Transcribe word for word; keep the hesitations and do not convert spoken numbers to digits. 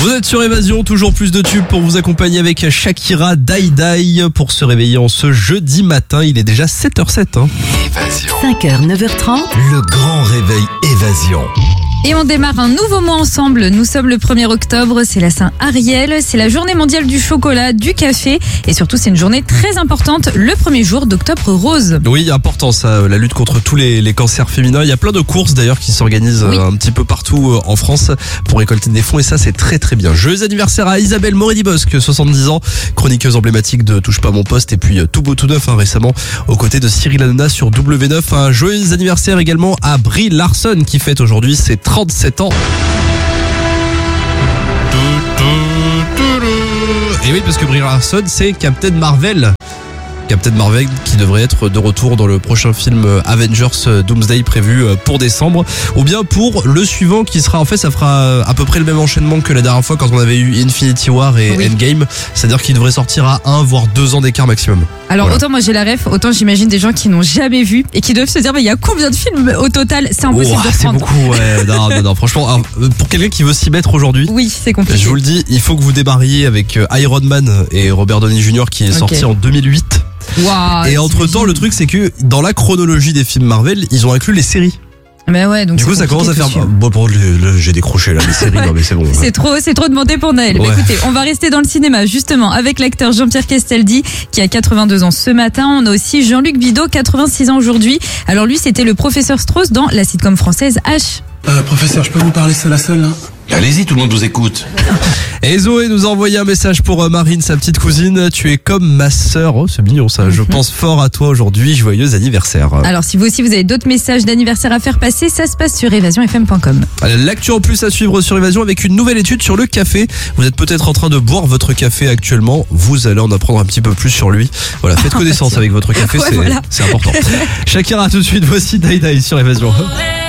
Vous êtes sur Évasion, toujours plus de tubes pour vous accompagner avec Shakira, Die Die pour se réveiller en ce jeudi matin. Il est déjà sept heures zéro sept. Hein. Évasion. cinq heures, neuf heures trente. Le grand réveil Évasion. Et on démarre un nouveau mois ensemble. Nous sommes le premier octobre, c'est la Saint-Ariel, c'est la journée mondiale du chocolat, du café et surtout c'est une journée très importante, le premier jour d'Octobre Rose. Oui, important ça, la lutte contre tous les, les cancers féminins. Il y a plein de courses d'ailleurs qui s'organisent Oui. un petit peu partout en France pour récolter des fonds et ça c'est très très bien. Joyeux anniversaire à Isabelle Morini-Bosque, soixante-dix ans, chroniqueuse emblématique de Touche pas à mon poste et puis tout beau tout neuf hein, récemment aux côtés de Cyril Hanouna sur W neuf. Un joyeux anniversaire également à Brie Larson qui fête aujourd'hui ses trente-sept ans. Et oui, parce que Brie Larson, c'est Captain Marvel. Captain Marvel qui devrait être de retour dans le prochain film Avengers Doomsday prévu pour décembre, ou bien pour le suivant qui sera, en fait ça fera à peu près le même enchaînement que la dernière fois quand on avait eu Infinity War et Oui. Endgame, c'est-à-dire qu'il devrait sortir à un voire deux ans d'écart maximum. Alors Voilà. autant moi j'ai la ref, autant j'imagine des gens qui n'ont jamais vu et qui doivent se dire mais il y a combien de films au total, c'est impossible Oh, de c'est prendre. beaucoup, ouais. non, non, non, franchement, alors, pour quelqu'un qui veut s'y mettre aujourd'hui, Oui, c'est compliqué. je vous le dis, il faut que vous débarriez avec Iron Man et Robert Downey junior qui est Ok. sorti en deux mille huit. Waouh, Et entre temps, t'imagines. le truc c'est que dans la chronologie des films Marvel, ils ont inclus les séries. Mais ouais, donc Du c'est coup, ça compliqué commence à de faire. suivre. Bon, bon, le- le- j'ai décroché là, les séries, non mais c'est bon. C'est trop, c'est trop demandé pour Noël. Mais Ouais. écoutez, on va rester dans le cinéma justement avec l'acteur Jean-Pierre Castaldi qui a quatre-vingt-deux ans ce matin. On a aussi Jean-Luc Bidot, quatre-vingt-six ans aujourd'hui. Alors lui, c'était le professeur Strauss dans la sitcom française H. Euh, professeur, je peux vous parler seul à seul, hein? Allez-y, tout le monde vous écoute. Et Zoé nous a envoyé un message pour euh, Marine, sa petite cousine. Tu es comme ma sœur. Oh, c'est mignon ça. Je pense fort à toi aujourd'hui. Joyeux anniversaire. Alors si vous aussi vous avez d'autres messages d'anniversaire à faire passer, ça se passe sur évasion f m point com. L'actu en plus à suivre sur Évasion avec une nouvelle étude sur le café. Vous êtes peut-être en train de boire votre café actuellement. Vous allez en apprendre un petit peu plus sur lui. Voilà, faites connaissance avec votre café, Ouais, c'est voilà. c'est important. Shakira, tout de suite, voici Die Die sur Évasion.